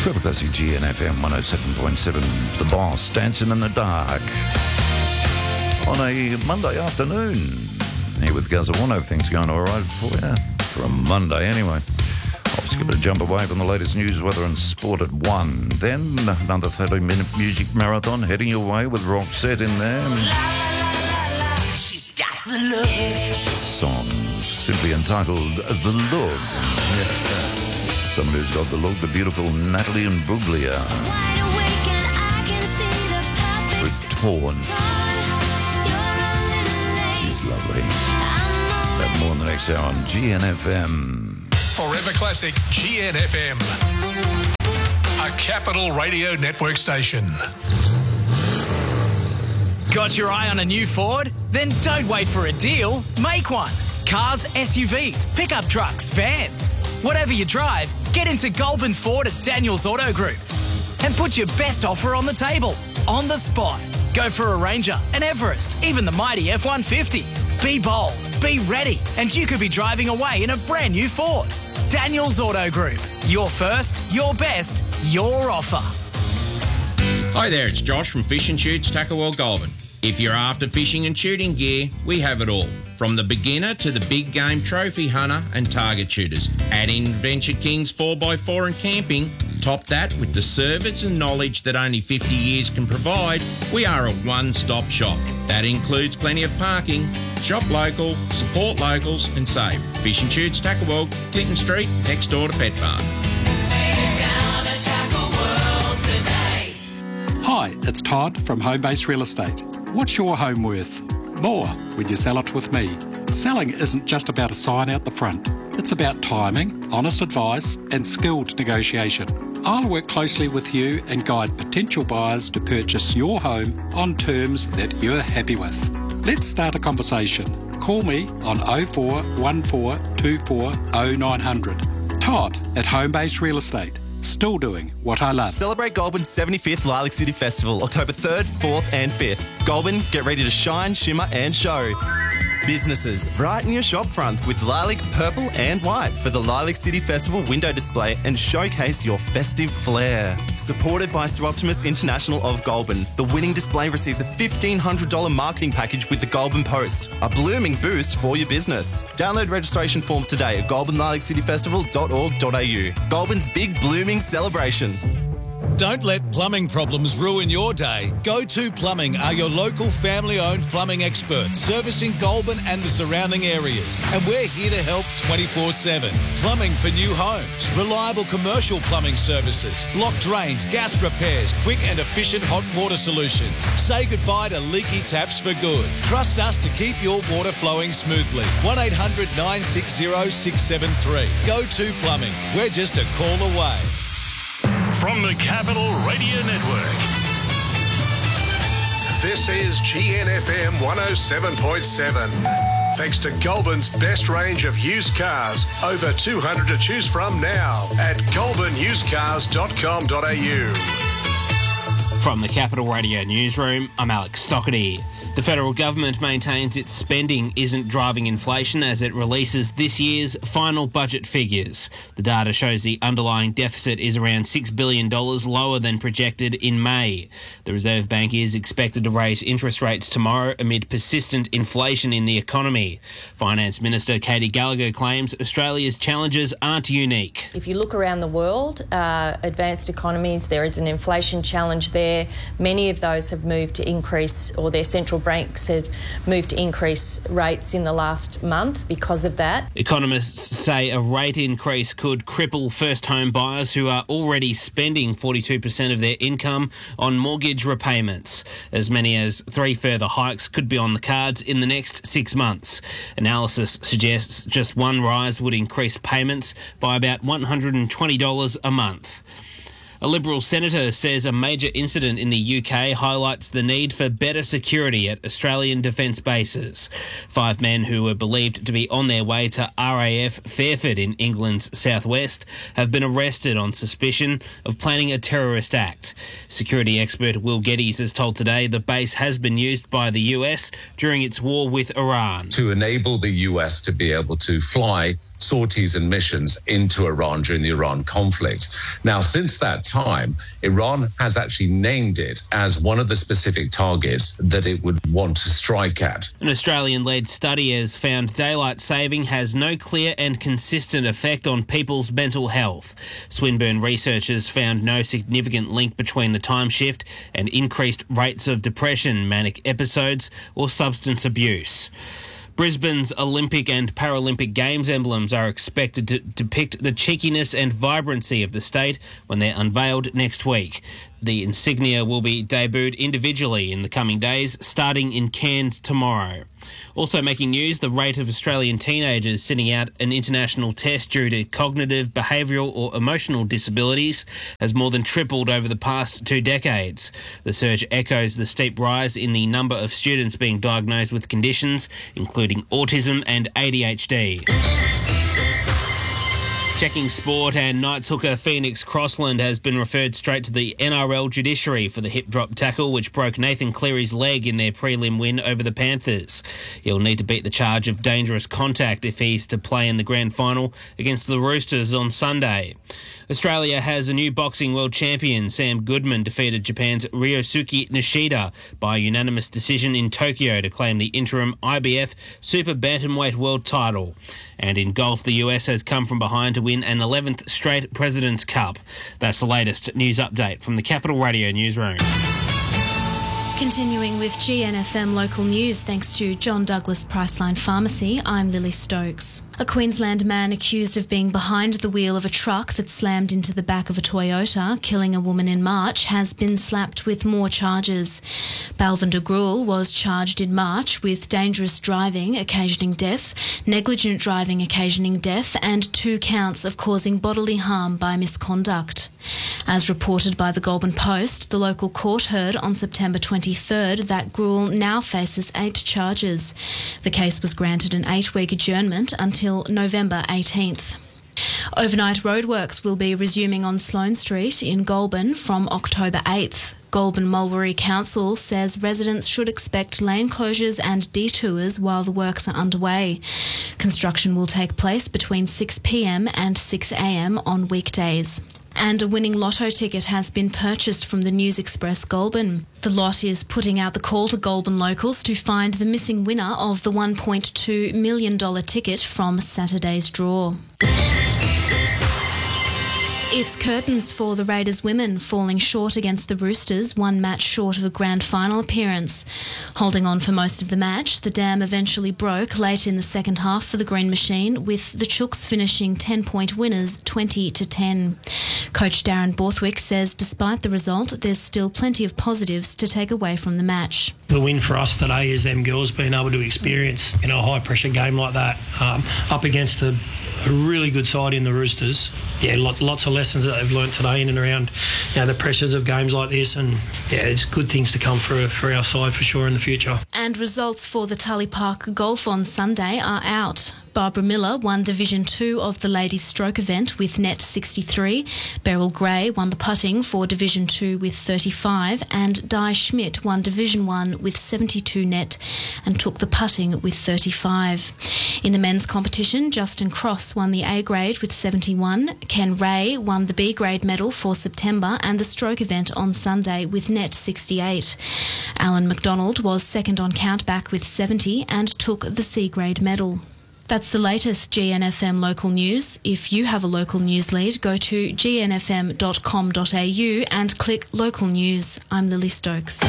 Perfect Classic GNFM 107.7. The Boss, Dancing in the Dark. On a Monday afternoon. Here with Gazza One. Hope things going all right for you. For a Monday, anyway. I'll just give it a jump away from the latest news, weather and sport at 1. Then another 30-minute music marathon heading your way with Roxette in there. She's got the look. Song simply entitled The Look. Yeah. Someone who's got the look, the beautiful Natalie Imbruglia. With Torn. She's lovely. That more in the next hour on GNFM. Forever Classic GNFM. A Capital Radio Network station. Got your eye on a new Ford? Then don't wait for a deal. Make one. Cars, SUVs, pickup trucks, vans. Whatever you drive, get into Goulburn Ford at Daniels Auto Group and put your best offer on the table, on the spot. Go for a Ranger, an Everest, even the mighty F-150. Be bold, be ready, and you could be driving away in a brand new Ford. Daniels Auto Group. Your first, your best, your offer. Hi there, it's Josh from Fish and Shoots, Tackle World Goulburn. If you're after fishing and shooting gear, we have it all. From the beginner to the big game trophy hunter and target shooters. Add in Venture Kings 4x4 and camping. Top that with the service and knowledge that only 50 years can provide. We are a one-stop shop. That includes plenty of parking. Shop local, support locals and save. Fish and Shoots, Tackle World, Clinton Street, next door to Pet Park. Hi, it's Todd from Home Base Real Estate. What's your home worth? More when you sell it with me. Selling isn't just about a sign out the front. It's about timing, honest advice, and skilled negotiation. I'll work closely with you and guide potential buyers to purchase your home on terms that you're happy with. Let's start a conversation. Call me on 0414 24 0900. Todd at Home Base Real Estate. Still doing what I love. Celebrate Goulburn's 75th Lilac City Festival, October 3rd, 4th and 5th. Goulburn, get ready to shine, shimmer and show. Businesses, brighten your shop fronts with lilac, purple and white for the Lilac City Festival window display and showcase your festive flair. Supported by Sir Optimus International of Goulburn, the winning display receives a $1,500 marketing package with the Goulburn Post, a blooming boost for your business. Download registration forms today at goulburnlilaccityfestival.org.au. Goulburn's big blooming celebration. Don't let plumbing problems ruin your day. Go2 Plumbing are your local family-owned plumbing experts, servicing Goulburn and the surrounding areas. And we're here to help 24/7. Plumbing for new homes, reliable commercial plumbing services, block drains, gas repairs, quick and efficient hot water solutions. Say goodbye to leaky taps for good. Trust us to keep your water flowing smoothly. 1-800-960-673. Go2 Plumbing. We're just a call away. From the Capital Radio Network, this is GNFM 107.7. Thanks to Goulburn's best range of used cars, over 200 to choose from now at goulburnusedcars.com.au. From the Capital Radio Newsroom, I'm Alex Stockerty. The federal government maintains its spending isn't driving inflation as it releases this year's final budget figures. The data shows the underlying deficit is around $6 billion lower than projected in May. The Reserve Bank is expected to raise interest rates tomorrow amid persistent inflation in the economy. Finance Minister Katie Gallagher claims Australia's challenges aren't unique. If you look around the world, advanced economies, there is an inflation challenge there. Many of those have moved to increase, or their central banks have moved to increase rates in the last month because of that. Economists say a rate increase could cripple first home buyers who are already spending 42% of their income on mortgage repayments. As many as 3 further hikes could be on the cards in the next 6 months. Analysis suggests just one rise would increase payments by about $120 a month. A Liberal senator says a major incident in the UK highlights the need for better security at Australian defence bases. 5 men who were believed to be on their way to RAF Fairford in England's southwest have been arrested on suspicion of planning a terrorist act. Security expert Will Geddes has told Today the base has been used by the US during its war with Iran. To enable the US to be able to fly sorties and missions into Iran during the Iran conflict. Now, since that time, Iran has actually named it as one of the specific targets that it would want to strike at. An Australian-led study has found daylight saving has no clear and consistent effect on people's mental health. Swinburne researchers found no significant link between the time shift and increased rates of depression, manic episodes or substance abuse. Brisbane's Olympic and Paralympic Games emblems are expected to depict the cheekiness and vibrancy of the state when they're unveiled next week. The insignia will be debuted individually in the coming days, starting in Cairns tomorrow. Also making news, the rate of Australian teenagers sitting out an international test due to cognitive, behavioural or emotional disabilities has more than tripled over the past 2 decades. The surge echoes the steep rise in the number of students being diagnosed with conditions, including autism and ADHD. Checking sport, and Knights hooker Phoenix Crossland has been referred straight to the NRL judiciary for the hip drop tackle which broke Nathan Cleary's leg in their prelim win over the Panthers. He'll need to beat the charge of dangerous contact if he's to play in the grand final against the Roosters on Sunday. Australia has a new boxing world champion. Sam Goodman defeated Japan's Ryosuke Nishida by unanimous decision in Tokyo to claim the interim IBF Super Bantamweight world title. And in golf, the US has come from behind to win an 11th straight President's Cup. That's the latest news update from the Capital Radio newsroom. Continuing with GNFM local news, thanks to John Douglas Priceline Pharmacy, I'm Lily Stokes. A Queensland man accused of being behind the wheel of a truck that slammed into the back of a Toyota, killing a woman in March, has been slapped with more charges. Balvinder Gruel was charged in March with dangerous driving occasioning death, negligent driving occasioning death, and 2 counts of causing bodily harm by misconduct. As reported by the Goulburn Post, the local court heard on September 23rd that Gruel now faces 8 charges. The case was granted an 8-week adjournment until November 18th. Overnight roadworks will be resuming on Sloane Street in Goulburn from October 8th. Goulburn Mulberry Council says residents should expect lane closures and detours while the works are underway. Construction will take place between 6 p.m. and 6 a.m. on weekdays. And a winning lotto ticket has been purchased from the News Express Goulburn. The lot is putting out the call to Goulburn locals to find the missing winner of the $1.2 million ticket from Saturday's draw. It's curtains for the Raiders women, falling short against the Roosters, 1 match short of a grand final appearance. Holding on for most of the match, the dam eventually broke late in the second half for the Green Machine, with the Chooks finishing 10-point winners 20-10. Coach Darren Borthwick says despite the result, there's still plenty of positives to take away from the match. The win for us today is them girls being able to experience a high-pressure game like that up against a really good side in the Roosters. Yeah, lots of lessons that they've learnt today in and around the pressures of games like this, and it's good things to come for our side for sure in the future. And results for the Tully Park Golf on Sunday are out. Barbara Miller won Division 2 of the Ladies Stroke event with net 63. Beryl Gray won the putting for Division 2 with 35, and Di Schmidt won Division 1 with 72 net and took the putting with 35. In the men's competition, Justin Cross won the A grade with 71. Ken Ray won the B grade medal for September and the stroke event on Sunday with net 68. Alan McDonald was second on countback with 70 and took the C grade medal. That's the latest GNFM local news. If you have a local news lead, go to gnfm.com.au and click Local News. I'm Lily Stokes.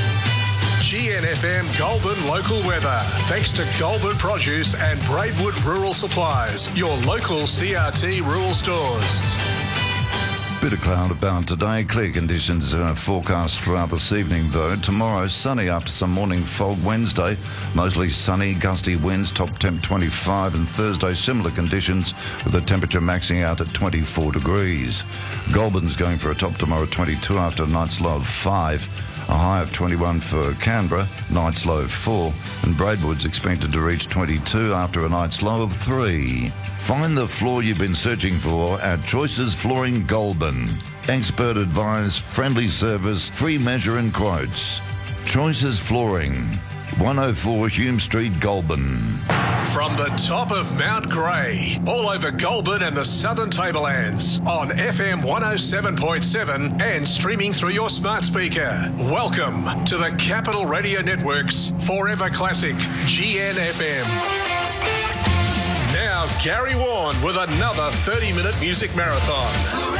GNFM Goulburn local weather. Thanks to Goulburn Produce and Braidwood Rural Supplies, your local CRT rural stores. Bit of cloud about today. Clear conditions forecast throughout this evening, though. Tomorrow, sunny after some morning fog. Wednesday, mostly sunny, gusty winds, top temp 25. And Thursday, similar conditions with the temperature maxing out at 24 degrees. Goulburn's going for a top tomorrow, 22 after a night's low of 5. A high of 21 for Canberra, night's low of 4. And Braidwood's expected to reach 22 after a night's low of 3. Find the floor you've been searching for at Choices Flooring Goulburn. Expert advice, friendly service, free measure and quotes. Choices Flooring. 104 Hume Street, Goulburn. From the top of Mount Grey, all over Goulburn and the Southern Tablelands, on FM 107.7 and streaming through your smart speaker. Welcome to the Capital Radio Network's Forever Classic, GNFM. Now, Gary Warren with another 30-minute music marathon.